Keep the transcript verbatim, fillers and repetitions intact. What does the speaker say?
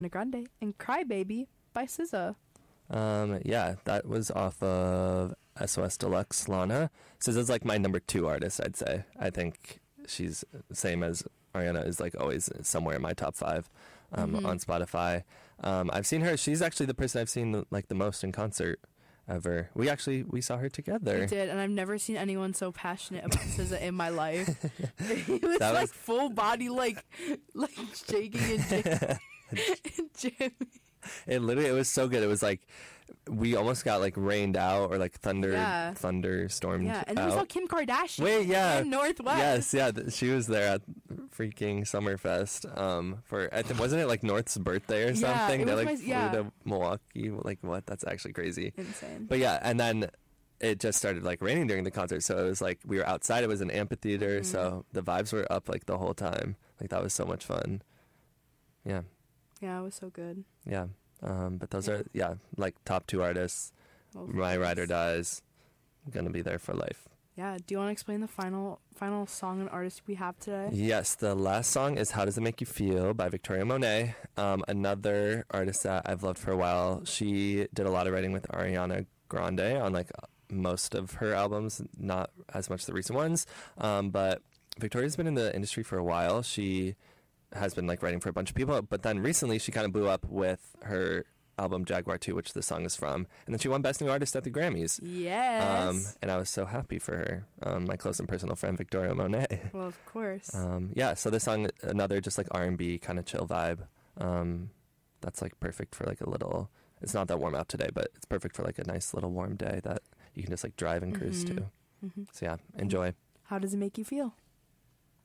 Grande and Cry Baby by S Z A. Um, yeah, that was off of S O S Deluxe Lana. S Z A's like my number two artist, I'd say. I think she's the same as Ariana is like always somewhere in my top five um, Mhm. on Spotify. Um, I've seen her. She's actually the person I've seen like the most in concert ever. We actually we saw her together. I did, and I've never seen anyone so passionate about S Z A in my life. He was That like was- full body, like like shaking and jiggling. And Jimmy. It literally it was so good. It was like we almost got like rained out or like thunder Yeah. thunderstormed Yeah, and then we out. saw Kim Kardashian. Wait, yeah. And Northwest. Yes, yeah, th- she was there at freaking Summerfest. Um, for I think wasn't it like North's birthday or Yeah, something? it They was like my- flew yeah. to Milwaukee. Like what? That's actually crazy. Insane. But yeah, and then it just started like raining during the concert, so it was like we were outside. It was an amphitheater, Mhm. so the vibes were up like the whole time. Like that was so much fun. Yeah, Yeah, it was so good. yeah. Um, but those Yeah. are yeah like top two artists. Oh, My Ride or goodness. Dies, gonna be there for life. Yeah. Do you want to explain the final final song and artist we have today? Yes, the last song is How Does It Make You Feel by Victoria Monet, um, another artist that I've loved for a while. She did a lot of writing with Ariana Grande on like most of her albums, not as much the recent ones, um, but Victoria's been in the industry for a while. She has been like writing for a bunch of people, but then recently she kind of blew up with her album Jaguar two, which the song is from, and then she won Best New Artist at the Grammys. Yes. Um, and I was so happy for her, um, my close and personal friend Victoria Monet. Well, of course. Um, yeah, so this song, another just like R and B kind of chill vibe. Um, that's like perfect for like a little. It's not that warm out today, but it's perfect for like a nice little warm day that you can just like drive and cruise Mhm. to. Mhm. So yeah, enjoy. How does it make you feel?